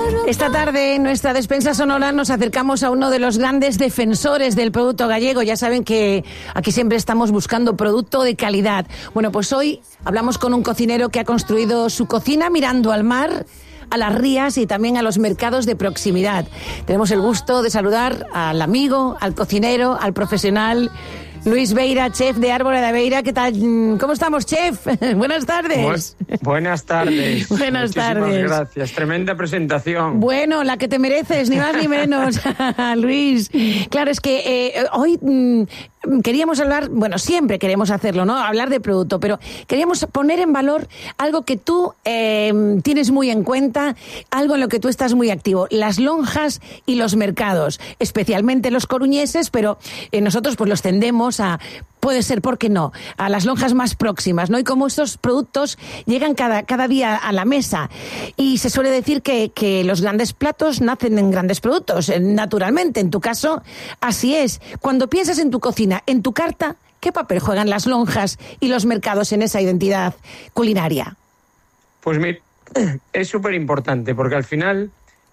Esta tarde en nuestra despensa sonora nos acercamos a uno de los grandes defensores del producto gallego. Ya saben que aquí siempre estamos buscando producto de calidad. Bueno, pues hoy hablamos con un cocinero que ha construido su cocina mirando al mar, a las rías y también a los mercados de proximidad. Tenemos el gusto de saludar al amigo, al cocinero, al profesional Luis Beira, chef de Árbore de Beira. ¿Qué tal? ¿Cómo estamos, chef? Buenas tardes. Buenas tardes. Buenas tardes. Muchísimas gracias. Tremenda presentación. Bueno, la que te mereces, ni más ni menos, Luis. Claro, es que hoy queríamos hablar, bueno, siempre queremos hacerlo, ¿no? Hablar de producto, pero queríamos poner en valor algo que tú tienes muy en cuenta, algo en lo que tú estás muy activo, las lonjas y los mercados, especialmente los coruñeses, pero nosotros pues los tendemos a, puede ser, ¿por qué no?, a las lonjas más próximas, ¿no? Y cómo estos productos llegan cada día a la mesa. Y se suele decir que los grandes platos nacen en grandes productos, naturalmente. En tu caso, así es. Cuando piensas en tu cocina, en tu carta, ¿qué papel juegan las lonjas y los mercados en esa identidad culinaria? Pues mira, es súper importante, porque al final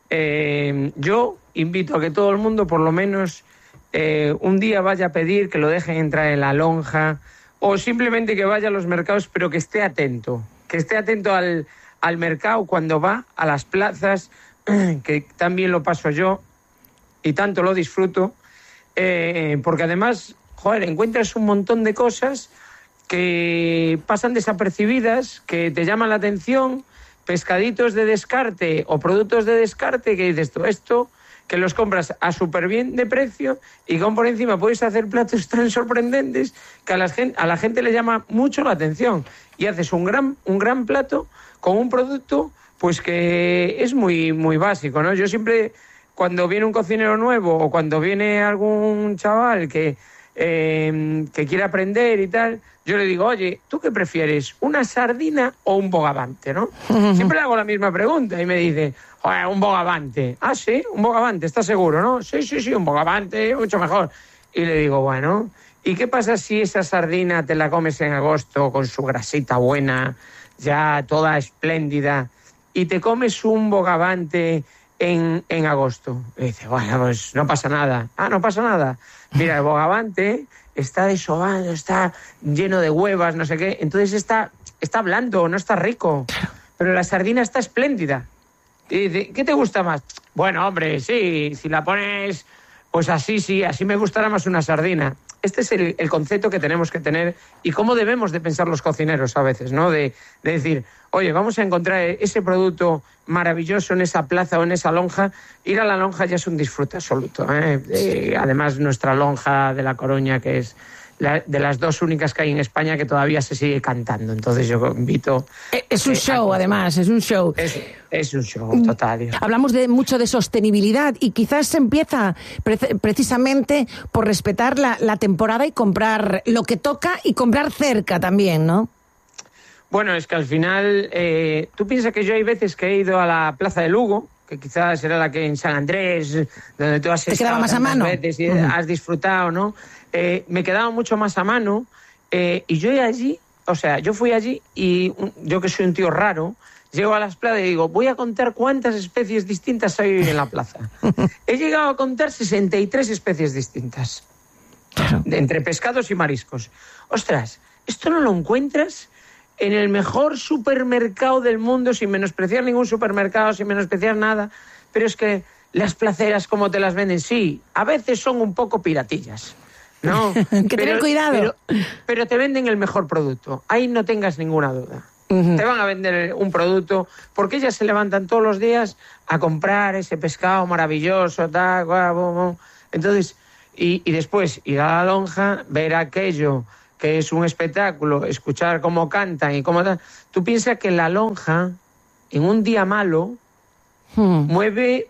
yo invito a que todo el mundo, por lo menos, un día vaya a pedir que lo dejen entrar en la lonja, o simplemente que vaya a los mercados, pero que esté atento al mercado cuando va a las plazas, que también lo paso yo y tanto lo disfruto, porque además, encuentras un montón de cosas que pasan desapercibidas, que te llaman la atención, pescaditos de descarte o productos de descarte que dices tú, esto que los compras a súper bien de precio y con por encima puedes hacer platos tan sorprendentes que a la gente le llama mucho la atención y haces un gran plato con un producto pues que es muy, muy básico, ¿no? Yo siempre, cuando viene un cocinero nuevo o cuando viene algún chaval que quiere aprender y tal, yo le digo, oye, ¿tú qué prefieres? ¿Una sardina o un bogavante, no? Siempre le hago la misma pregunta y me dice, un bogavante. Ah, sí, un bogavante, ¿estás seguro, no? Sí, un bogavante, mucho mejor. Y le digo, bueno, ¿y qué pasa si esa sardina te la comes en agosto con su grasita buena, ya toda espléndida, y te comes un bogavante en agosto? Y dice, bueno, pues no pasa nada. Ah, no pasa nada. Mira, el bogavante está desobado, está lleno de huevas, no sé qué. Entonces está blando, no está rico. Pero la sardina está espléndida. Y dice, ¿qué te gusta más? Bueno, hombre, sí, si la pones pues así, sí, así me gustará más una sardina. Este es el concepto que tenemos que tener y cómo debemos de pensar los cocineros a veces, ¿no? De decir, oye, vamos a encontrar ese producto maravilloso en esa plaza o en esa lonja. Ir a la lonja ya es un disfrute absoluto, ¿eh? Además, nuestra lonja de La Coruña, que es de las dos únicas que hay en España que todavía se sigue cantando. Entonces yo invito... Es un show, además, es un show. Es un show, total. Hablamos mucho de sostenibilidad y quizás se empieza precisamente por respetar la temporada y comprar lo que toca y comprar cerca también, ¿no? Bueno, es que al final, tú piensas que yo hay veces que he ido a la Plaza de Lugo, que quizás era la que en San Andrés, donde tú has estado más a mano. Veces y has disfrutado, ¿no? Me quedaba mucho más a mano y yo fui allí y yo que soy un tío raro, llego a las plazas y digo, voy a contar cuántas especies distintas hay en la plaza. He llegado a contar 63 especies distintas, entre pescados y mariscos. Ostras, esto no lo encuentras en el mejor supermercado del mundo, sin menospreciar ningún supermercado, sin menospreciar nada, pero es que las placeras como te las venden, sí, a veces son un poco piratillas. No, tener cuidado. Pero te venden el mejor producto. Ahí no tengas ninguna duda. Te van a vender un producto porque ellas se levantan todos los días a comprar ese pescado maravilloso, tal, entonces, y después ir a la lonja, ver aquello que es un espectáculo, escuchar cómo cantan y cómo tal. Tú piensas que la lonja, en un día malo, mueve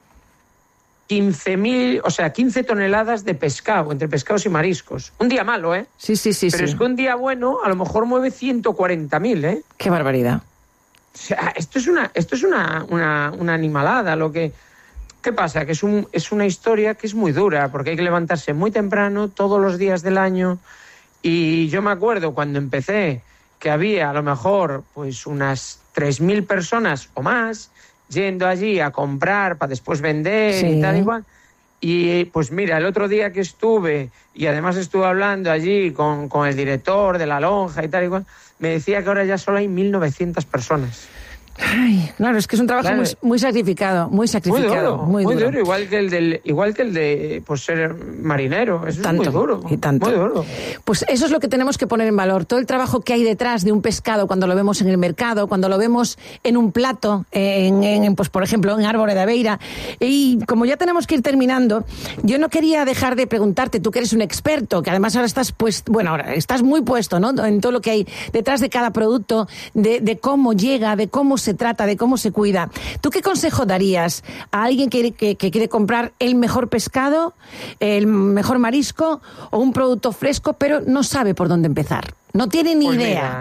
15 toneladas de pescado, entre pescados y mariscos. Un día malo, ¿eh? Sí. Pero es que un día bueno a lo mejor mueve 140.000, ¿eh? ¡Qué barbaridad! O sea, esto es una animalada. ¿Qué pasa? Que es una historia que es muy dura, porque hay que levantarse muy temprano, todos los días del año. Y yo me acuerdo cuando empecé que había a lo mejor pues unas 3.000 personas o más yendo allí a comprar para después vender y tal igual. Y pues mira, el otro día que estuve, y además estuve hablando allí con el director de la lonja y tal igual, me decía que ahora ya solo hay 1.900 personas. Ay, claro, es que es un trabajo muy sacrificado, muy sacrificado, muy duro. Igual que el de pues ser marinero, eso tanto, es muy duro. Y tanto. Muy duro. Pues eso es lo que tenemos que poner en valor, todo el trabajo que hay detrás de un pescado cuando lo vemos en el mercado, cuando lo vemos en un plato, pues por ejemplo en Árbore da Beira. Y como ya tenemos que ir terminando, yo no quería dejar de preguntarte, tú que eres un experto, que además ahora estás ahora estás muy puesto, ¿no?, en todo lo que hay detrás de cada producto, de cómo llega, de cómo se trata, de cómo se cuida. ¿Tú qué consejo darías a alguien que quiere comprar el mejor pescado, el mejor marisco o un producto fresco, pero no sabe por dónde empezar? No tiene ni idea.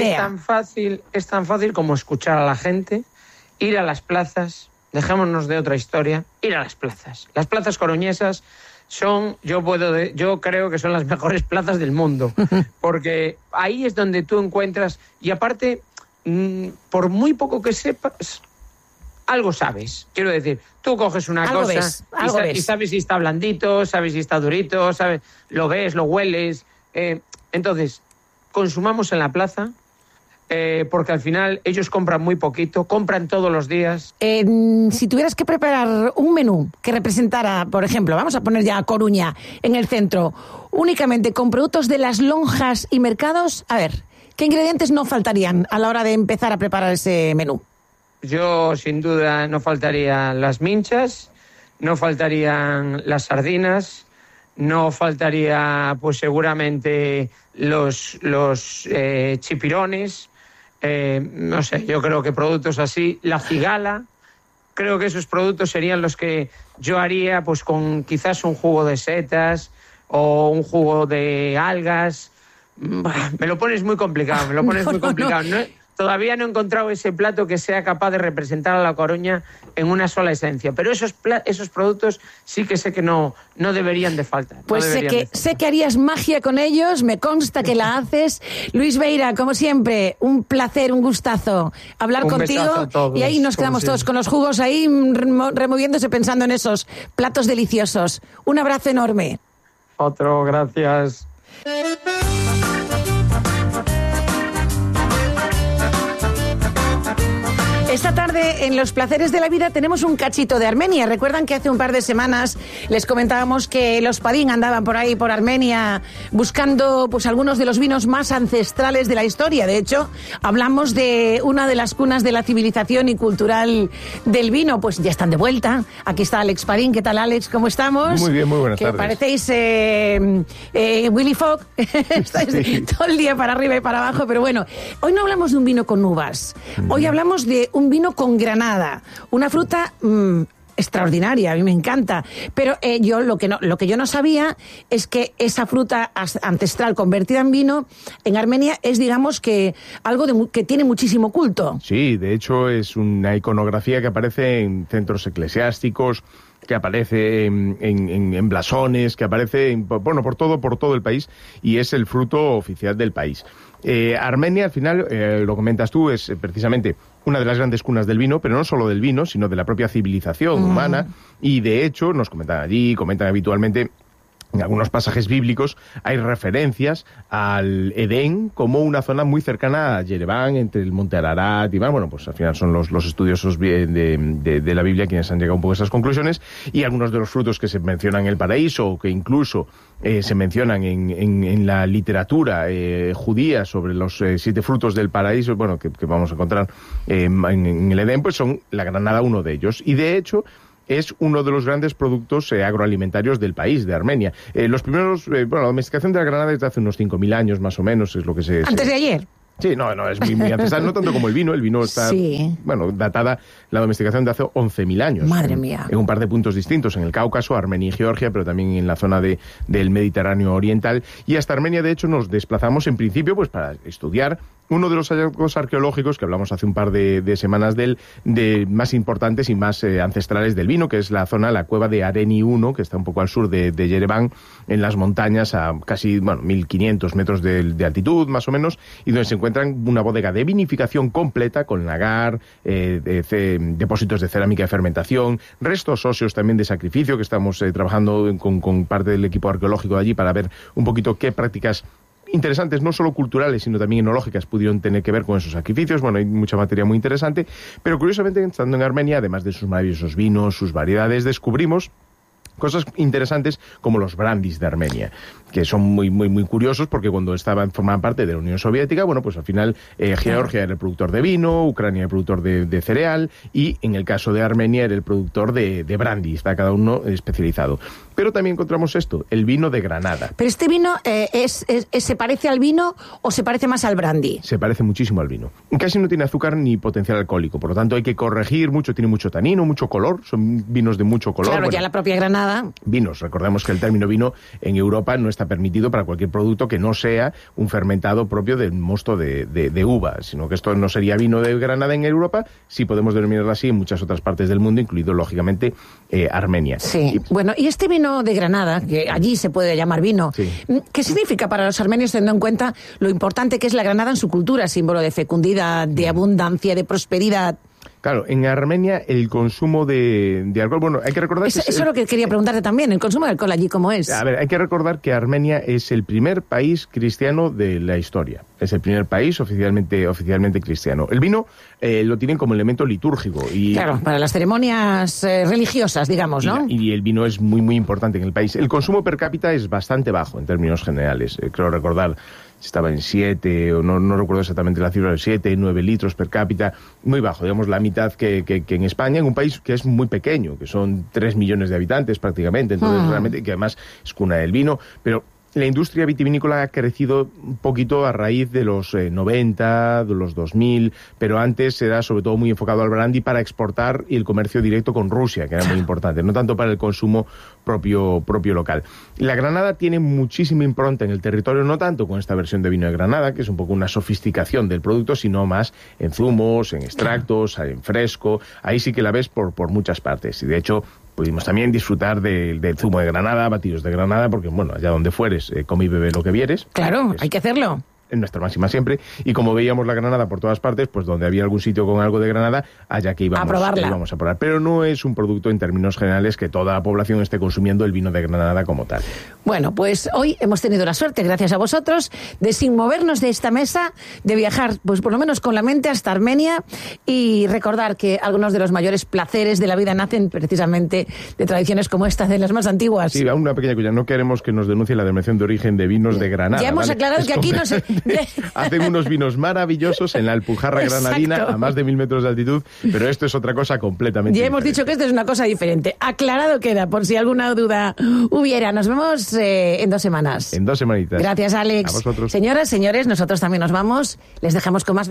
Es tan fácil como escuchar a la gente, ir a las plazas, dejémonos de otra historia, ir a las plazas. Las plazas coruñesas son, yo creo que son las mejores plazas del mundo, porque ahí es donde tú encuentras, y aparte, por muy poco que sepas, algo sabes. Quiero decir, tú coges una cosa y sabes si está blandito, sabes si está durito, sabes, lo ves, lo hueles. Entonces, consumamos en la plaza, porque al final ellos compran muy poquito, compran todos los días. Si tuvieras que preparar un menú que representara, por ejemplo, vamos a poner ya Coruña en el centro, únicamente con productos de las lonjas y mercados, a ver, ¿qué ingredientes no faltarían a la hora de empezar a preparar ese menú? Yo, sin duda, no faltarían las minchas, no faltarían las sardinas, no faltaría, pues seguramente, los chipirones, no sé, yo creo que productos así, la cigala, creo que esos productos serían los que yo haría, pues con quizás un jugo de setas o un jugo de algas. Me lo pones muy complicado, muy complicado. No, todavía no he encontrado ese plato que sea capaz de representar a La Coruña en una sola esencia, pero esos productos sí que sé que no deberían de faltar. Pues sé que harías magia con ellos, me consta que la haces. Luis Beira, como siempre, un placer, un gustazo hablar contigo, y ahí nos quedamos todos con los jugos ahí removiéndose pensando en esos platos deliciosos. Un abrazo enorme. Otro, gracias. Esta tarde en Los Placeres de la Vida tenemos un cachito de Armenia. Recuerdan que hace un par de semanas les comentábamos que los Padín andaban por ahí, por Armenia, buscando pues algunos de los vinos más ancestrales de la historia. De hecho, hablamos de una de las cunas de la civilización y cultural del vino. Pues ya están de vuelta. Aquí está Alex Padín. ¿Qué tal, Alex? ¿Cómo estamos? Muy bien, muy buenas tardes. Parecéis Willy Fogg. Estáis todo el día para arriba y para abajo. Pero bueno, hoy no hablamos de un vino con uvas. Hoy hablamos de un vino con granada, una fruta extraordinaria, a mí me encanta, pero yo lo que yo no sabía es que esa fruta ancestral convertida en vino en Armenia es, digamos, que algo que tiene muchísimo culto. Sí, de hecho es una iconografía que aparece en centros eclesiásticos, que aparece en blasones, que aparece por todo el país, y es el fruto oficial del país. Armenia, al final, lo comentas tú, es precisamente una de las grandes cunas del vino, pero no solo del vino, sino de la propia civilización humana, y de hecho, nos comentan habitualmente, en algunos pasajes bíblicos hay referencias al Edén como una zona muy cercana a Yereván, entre el monte Ararat y más. Bueno, pues al final son los estudiosos de la Biblia quienes han llegado un poco a esas conclusiones, y algunos de los frutos que se mencionan en el paraíso, o que incluso se mencionan en la literatura judía sobre los 7 frutos del paraíso, bueno, que vamos a encontrar en el Edén, pues son la granada uno de ellos. Y de hecho es uno de los grandes productos agroalimentarios del país, de Armenia. Los primeros, la domesticación de la granada es de hace unos 5.000 años, más o menos, es lo que se... Antes de ayer. Sí, no, es muy ancestral, no tanto como el vino. El vino está, datada la domesticación de hace 11.000 años. Madre mía. En un par de puntos distintos, en el Cáucaso, Armenia y Georgia, pero también en la zona del Mediterráneo oriental. Y hasta Armenia, de hecho, nos desplazamos en principio pues para estudiar uno de los hallazgos arqueológicos que hablamos hace un par de semanas de más importantes y más ancestrales del vino, que es la cueva de Areni 1, que está un poco al sur de Yerevan, en las montañas a casi 1.500 metros de altitud, más o menos, y donde se encuentran una bodega de vinificación completa con lagar, depósitos de cerámica de fermentación, restos óseos también de sacrificio, que estamos trabajando con parte del equipo arqueológico de allí para ver un poquito qué prácticas interesantes, no solo culturales, sino también enológicas, pudieron tener que ver con esos sacrificios. Bueno, hay mucha materia muy interesante, pero curiosamente, estando en Armenia, además de sus maravillosos vinos, sus variedades, descubrimos cosas interesantes como los brandis de Armenia, que son muy curiosos porque cuando formaban parte de la Unión Soviética, bueno, pues al final Georgia era el productor de vino, Ucrania era el productor de cereal, y en el caso de Armenia era el productor de brandy, está cada uno especializado. Pero también encontramos esto, el vino de Granada. ¿Pero este vino se parece al vino o se parece más al brandy? Se parece muchísimo al vino. Casi no tiene azúcar ni potencial alcohólico, por lo tanto hay que corregir mucho, tiene mucho tanino, mucho color, son vinos de mucho color. Claro, ya la propia Granada. Vinos, recordemos que el término vino en Europa no está permitido para cualquier producto que no sea un fermentado propio del mosto de uva, sino que esto no sería vino de Granada en Europa, sí podemos denominarlo así en muchas otras partes del mundo, incluido lógicamente Armenia. Sí, bueno, y este vino de Granada, que allí se puede llamar vino, sí. ¿Qué significa para los armenios teniendo en cuenta lo importante que es la Granada en su cultura, símbolo de fecundidad, de abundancia, de prosperidad? Claro, en Armenia el consumo de alcohol, bueno, hay que recordar... Eso es lo que quería preguntarte también, el consumo de alcohol allí, ¿cómo es? A ver, hay que recordar que Armenia es el primer país cristiano de la historia. Es el primer país oficialmente cristiano. El vino lo tienen como elemento litúrgico. Y, claro, para las ceremonias religiosas, digamos, ¿no? Y el vino es muy importante en el país. El consumo per cápita es bastante bajo en términos generales. Creo recordar... estaba en 7, o no recuerdo exactamente la cifra, de 7, 9 litros per cápita, muy bajo, digamos la mitad que en España, en un país que es muy pequeño, que son 3 millones de habitantes prácticamente, entonces realmente, que además es cuna del vino, pero la industria vitivinícola ha crecido un poquito a raíz de los 90, de los 2000, pero antes era sobre todo muy enfocado al brandy para exportar y el comercio directo con Rusia, que era muy importante, no tanto para el consumo propio local. La Granada tiene muchísima impronta en el territorio, no tanto con esta versión de vino de Granada, que es un poco una sofisticación del producto, sino más en zumos, en extractos, en fresco, ahí sí que la ves por muchas partes, y de hecho pudimos también disfrutar del zumo de Granada, batidos de Granada, porque, bueno, allá donde fueres, come y bebe lo que vieres. Claro, hay que hacerlo. En nuestra máxima siempre, y como veíamos la Granada por todas partes, pues donde había algún sitio con algo de Granada, allá que íbamos a probar. Pero no es un producto en términos generales que toda la población esté consumiendo el vino de Granada como tal. Bueno, pues hoy hemos tenido la suerte, gracias a vosotros, de sin movernos de esta mesa, de viajar, pues por lo menos con la mente hasta Armenia, y recordar que algunos de los mayores placeres de la vida nacen precisamente de tradiciones como estas, de las más antiguas. Sí, una pequeña cuya, no queremos que nos denuncie la denominación de origen de vinos de Granada. Ya hemos aclarado que aquí no se... Hacen unos vinos maravillosos en la Alpujarra granadina a más de 1000 metros de altitud, pero esto es otra cosa completamente diferente. Hemos dicho que esto es una cosa diferente. Aclarado queda, por si alguna duda hubiera. Nos vemos en 2 semanas. En 2 semanitas. Gracias, Alex. A vosotros. Señoras, señores, nosotros también nos vamos. Les dejamos con más...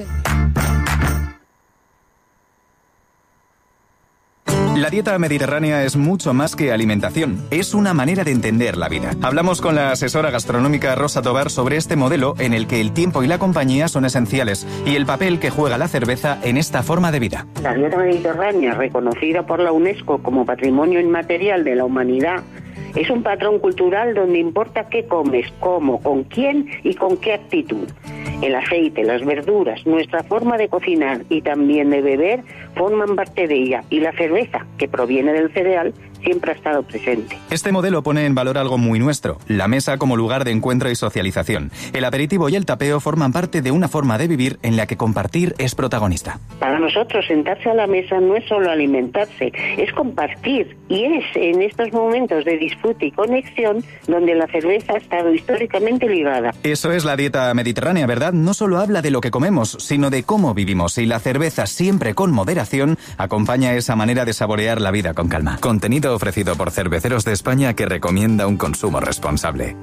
La dieta mediterránea es mucho más que alimentación, es una manera de entender la vida. Hablamos con la asesora gastronómica Rosa Tobar sobre este modelo en el que el tiempo y la compañía son esenciales y el papel que juega la cerveza en esta forma de vida. La dieta mediterránea, reconocida por la UNESCO como Patrimonio Inmaterial de la Humanidad, es un patrón cultural donde importa qué comes, cómo, con quién y con qué actitud. El aceite, las verduras, nuestra forma de cocinar y también de beber forman parte de ella, y la cerveza, que proviene del cereal, siempre ha estado presente. Este modelo pone en valor algo muy nuestro, la mesa como lugar de encuentro y socialización. El aperitivo y el tapeo forman parte de una forma de vivir en la que compartir es protagonista. Para nosotros, sentarse a la mesa no es solo alimentarse, es compartir, y es en estos momentos de disfrute y conexión donde la cerveza ha estado históricamente ligada. Eso es la dieta mediterránea, ¿verdad? No solo habla de lo que comemos, sino de cómo vivimos, y la cerveza, siempre con moderación, acompaña esa manera de saborear la vida con calma. Contenido ofrecido por Cerveceros de España, que recomienda un consumo responsable.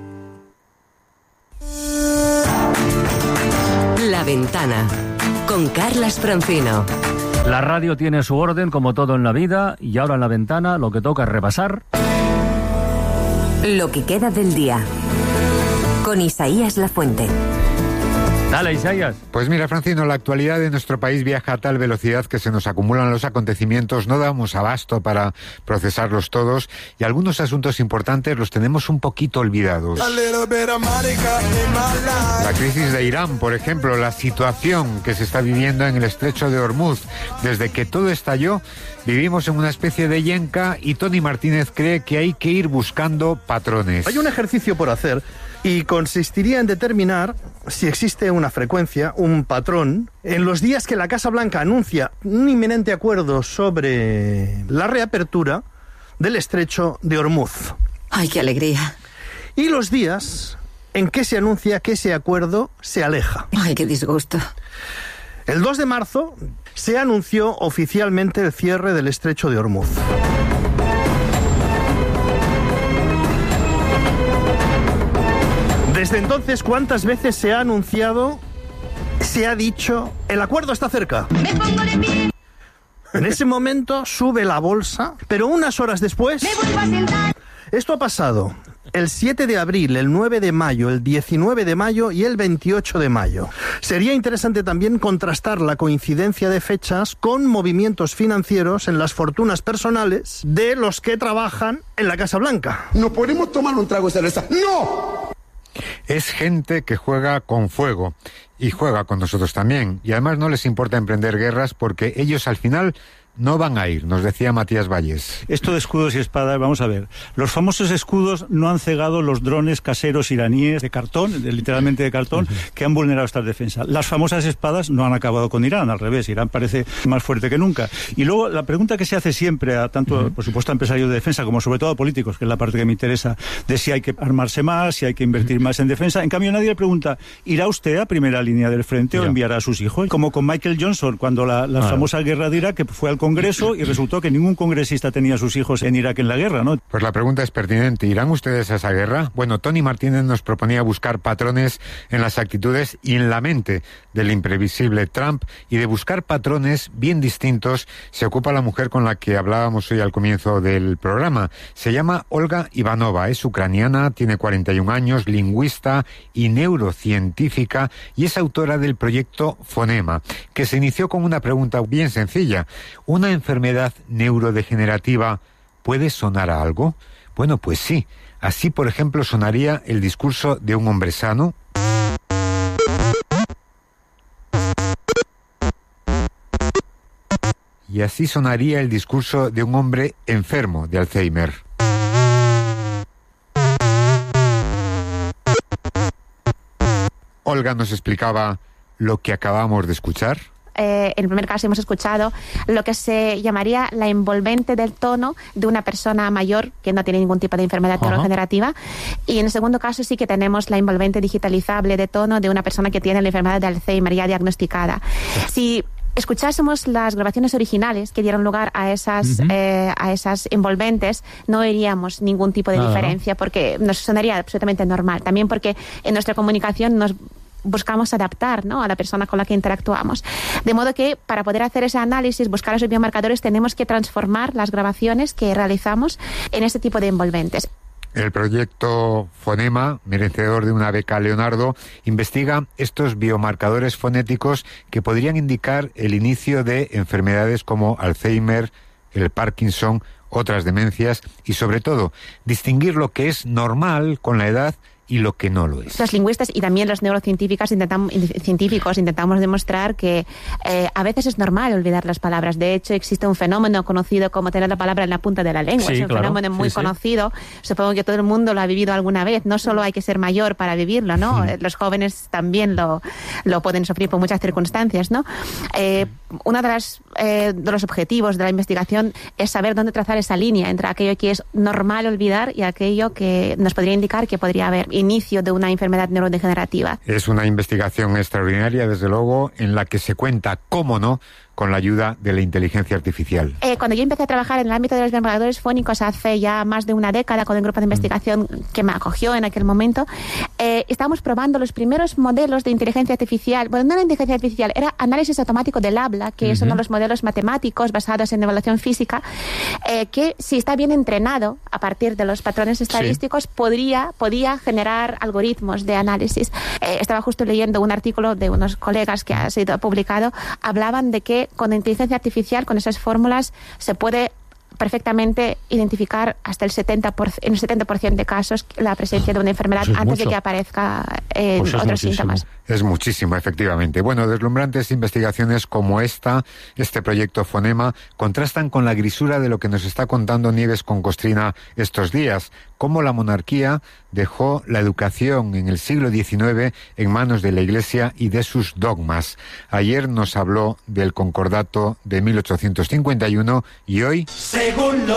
La Ventana, con Carlas Francino. La radio tiene su orden, como todo en la vida, y ahora en La Ventana lo que toca es repasar lo que queda del día, con Isaías Lafuente. Dale, Isaías. Pues mira, Francino, la actualidad de nuestro país viaja a tal velocidad que se nos acumulan los acontecimientos, no damos abasto para procesarlos todos y algunos asuntos importantes los tenemos un poquito olvidados. La crisis de Irán, por ejemplo, la situación que se está viviendo en el estrecho de Hormuz. Desde que todo estalló, vivimos en una especie de yenca y Tony Martínez cree que hay que ir buscando patrones. Hay un ejercicio por hacer y consistiría en determinar si existe una frecuencia, un patrón, en los días que la Casa Blanca anuncia un inminente acuerdo sobre la reapertura del estrecho de Hormuz. ¡Ay, qué alegría! Y los días en que se anuncia que ese acuerdo se aleja. ¡Ay, qué disgusto! El 2 de marzo se anunció oficialmente el cierre del estrecho de Hormuz. Desde entonces, ¿cuántas veces se ha anunciado, se ha dicho, el acuerdo está cerca? Me pongo de pie. En ese momento sube la bolsa, pero unas horas después... Me vuelvo a sentar. Esto ha pasado el 7 de abril, el 9 de mayo, el 19 de mayo y el 28 de mayo. Sería interesante también contrastar la coincidencia de fechas con movimientos financieros en las fortunas personales de los que trabajan en la Casa Blanca. ¿No podemos tomar un trago de cerveza? ¡No! Es gente que juega con fuego y juega con nosotros también. Y además no les importa emprender guerras porque ellos al final no van a ir, nos decía Matías Valles. Esto de escudos y espadas, vamos a ver. Los famosos escudos no han cegado los drones caseros iraníes de cartón, literalmente de cartón, que han vulnerado estas defensas. Las famosas espadas no han acabado con Irán, al revés. Irán parece más fuerte que nunca. Y luego la pregunta que se hace siempre a tanto, por supuesto, a empresarios de defensa como sobre todo a políticos, que es la parte que me interesa, de si hay que armarse más, si hay que invertir más en defensa. En cambio, nadie le pregunta, ¿irá usted a primera línea del frente o enviará a sus hijos? Como con Michael Johnson, cuando la famosa guerra de Irak, que fue al Congreso y resultó que ningún congresista tenía a sus hijos en Irak en la guerra, ¿no? Pues la pregunta es pertinente. ¿Irán ustedes a esa guerra? Bueno, Tony Martínez nos proponía buscar patrones en las actitudes y en la mente del imprevisible Trump, y de buscar patrones bien distintos se ocupa la mujer con la que hablábamos hoy al comienzo del programa. Se llama Olga Ivanova, es ucraniana, tiene 41 años, lingüista y neurocientífica, y es autora del proyecto Fonema, que se inició con una pregunta bien sencilla. ¿Una enfermedad neurodegenerativa puede sonar a algo? Bueno, pues sí. Así, por ejemplo, sonaría el discurso de un hombre sano. Y así sonaría el discurso de un hombre enfermo de Alzheimer. Olga nos explicaba lo que acabamos de escuchar. En el primer caso hemos escuchado lo que se llamaría la envolvente del tono de una persona mayor que no tiene ningún tipo de enfermedad neurodegenerativa, y en el segundo caso sí que tenemos la envolvente digitalizable de tono de una persona que tiene la enfermedad de Alzheimer ya diagnosticada. Si escuchásemos las grabaciones originales que dieron lugar a esas envolventes, no veríamos ningún tipo de diferencia, porque nos sonaría absolutamente normal. También porque en nuestra comunicación nos buscamos adaptar, ¿no?, a la persona con la que interactuamos. De modo que para poder hacer ese análisis, buscar esos biomarcadores, tenemos que transformar las grabaciones que realizamos en ese tipo de envolventes. El proyecto Fonema, merecedor de una beca Leonardo, investiga estos biomarcadores fonéticos que podrían indicar el inicio de enfermedades como Alzheimer, el Parkinson, otras demencias, y sobre todo distinguir lo que es normal con la edad y lo que no lo es. Los lingüistas y también los neurocientíficos intentamos demostrar que a veces es normal olvidar las palabras. De hecho, existe un fenómeno conocido como tener la palabra en la punta de la lengua. Sí, es un fenómeno muy conocido. Supongo que todo el mundo lo ha vivido alguna vez. No solo hay que ser mayor para vivirlo, ¿no? Los jóvenes también lo pueden sufrir por muchas circunstancias, ¿no? Uno de los objetivos de la investigación es saber dónde trazar esa línea entre aquello que es normal olvidar y aquello que nos podría indicar que podría haber inicio de una enfermedad neurodegenerativa. Es una investigación extraordinaria, desde luego, en la que se cuenta, cómo no, con la ayuda de la inteligencia artificial? Cuando yo empecé a trabajar en el ámbito de los navegadores fónicos hace ya más de una década, con el grupo de investigación que me acogió en aquel momento, estábamos probando los primeros modelos de inteligencia artificial. Bueno, no era inteligencia artificial, era análisis automático del habla, que es uno de los modelos matemáticos basados en evaluación física, que si está bien entrenado a partir de los patrones estadísticos, podía generar algoritmos de análisis. Estaba justo leyendo un artículo de unos colegas que ha sido publicado, hablaban de que con inteligencia artificial, con esas fórmulas, se puede perfectamente identificar hasta en el 70% de casos la presencia de una enfermedad antes de que aparezca otros síntomas. Es muchísimo, efectivamente. Bueno, deslumbrantes investigaciones como este proyecto Fonema, contrastan con la grisura de lo que nos está contando Nieves con Costrina estos días, cómo la monarquía dejó la educación en el siglo XIX en manos de la Iglesia y de sus dogmas. Ayer nos habló del Concordato de 1851 y hoy... Según